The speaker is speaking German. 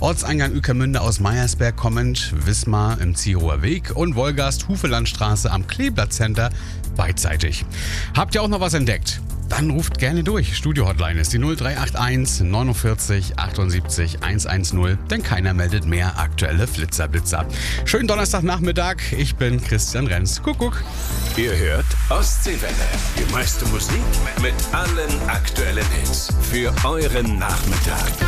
Ortseingang Ueckermünde aus Meyersberg kommend, Wismar im Zierower Weg und Wolgast Hufelandstraße am Kleeblatt-Center beidseitig. Habt ihr auch noch was entdeckt? Dann ruft gerne durch. Studio-Hotline ist die 0381 49 78 110, denn keiner meldet mehr aktuelle Flitzer-Blitzer. Schönen Donnerstagnachmittag, ich bin Christian Renz. Kuckuck. Ihr hört Ostseewelle. Die meiste Musik mit allen aktuellen Hits für euren Nachmittag.